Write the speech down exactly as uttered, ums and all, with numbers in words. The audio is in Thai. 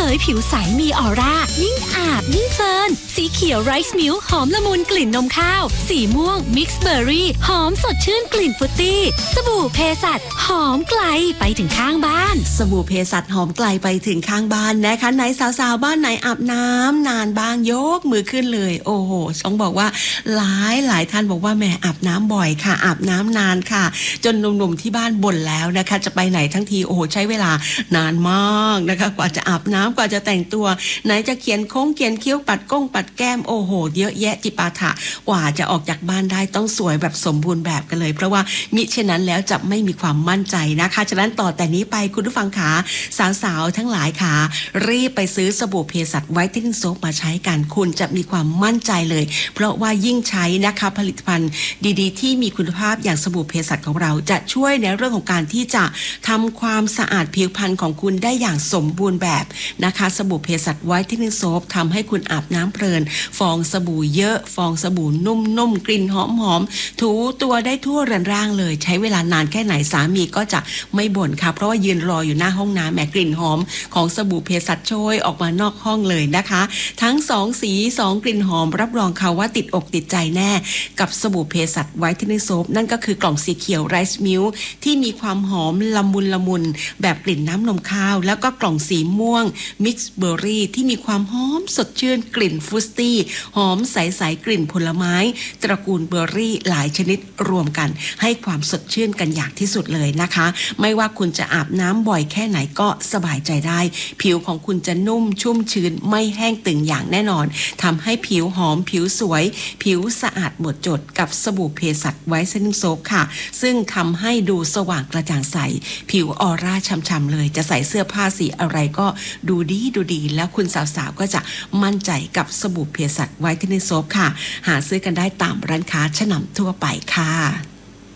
ยผิวใสมีออร่ายิ่งอาบยิ่งเพลินสีเขียวไรซ์มิลค์หอมละมุนกลิ่นนมข้าวสีม่วงมิกซ์เบอร์รี่หอมสดชื่นกลิ่นฟรุตตี้สบู่เภสัชหอมไกลไปถึงข้างบ้านสบู่เภสัชหอมไกลไปถึงข้างบ้านนะคะไหนสาวๆบ้านไหนอาบน้ำนานบ้างยกมือขึ้นเลยโอ้โหต้องบอกว่าหลายหลายท่านบอกว่าแม่อาบน้ำบ่อยค่ะอาบน้ำนานค่ะจนหนุ่มๆที่บ้านบ่นแล้วนะคะจะไปไหนทั้งทีโอ้โหใช้เวลานานมากนะคะกว่าจะอาบน้ำกว่าจะแต่งตัวไหนจะเขียนโค้งเขียนคิ้วปัดก้งปัดแก้มโอ้โหเยอะแยะจิปาถะกว่าจะออกจากบ้านได้ต้องสวยแบบสมบูรณ์แบบกันเลยเพราะว่ามิฉะนั้นแล้วจะไม่มีความมั่นใจนะคะฉะนั้นต่อแต่นี้ไปคุณผู้ฟังขาสาวๆทั้งหลายขารีบไปซื้อสบู่เภสัชไวท์เทนนิ่งโซปมาใช้กันคุณจะมีความมั่นใจเลยเพราะว่ายิ่งใช้นะคะผลิตภัณฑ์ดีๆที่มีคุณภาพอย่างสบู่เภสัชของเราจะช่วยในเรื่องของการที่จะทำความสะอาดผิวพรรณของคุณได้อย่างสมบูรณ์แบบนะคะสบู่เภสัชไวท์เทนนิ่งโซปทำให้คุณอาบน้ำเพลินฟองสบู่เยอะฟองสบู่นุ่มๆกลิ่นหอมๆถูตัวได้ทั่วเรือนร่างเลยใช้เวลานานแค่ไหนสามีก็จะไม่บ่นค่ะเพราะว่ายืนรออยู่หน้าห้องน้ำแหมกลิ่นหอมของสบู่เภสัชโชยออกมานอกห้องเลยนะคะทั้งสองสีสองกลิ่นหอมรับรองค่ะว่าติดอกติดใจแน่กับสบู่เภสัชไวท์เทนนิ่งโซปนั่นก็คือกล่องสีเขียวไรซ์มิลค์ที่มีความหอมละมุนละมุนแบบกลิ่นน้ำนมข้าวแล้วก็กล่องสีม่วงมิกซ์เบอร์รี่ที่มีความหอมสดชื่นกลิ่นฟรุตตี้หอมใสๆกลิ่นผลไม้ตระกูลเบอร์รี่หลายชนิดรวมกันให้ความสดชื่นกันอย่างที่สุดเลยนะคะไม่ว่าคุณจะอาบน้ำบ่อยแค่ไหนก็สบายใจได้ผิวของคุณจะนุ่มชุ่มชื้นไม่แห้งตึงอย่างแน่นอนทำให้ผิวหอมผิวสวยผิวสะอาดหมดจดกับสบู่เภสัชไวท์เทนนิ่งโซปค่ะซึ่งทำให้ดูสว่างกระจ่างใสผิวออร่าช่ำๆเลยจะใส่เสื้อผ้าสีอะไรก็ดูดีดูดีแล้วคุณสาวๆก็จะมั่นใจกับสบู่เภสัชไวท์เทนนิ่งโซปค่ะหาซื้อกันได้ตามร้านค้าชั้นนำทั่วไปค่ะ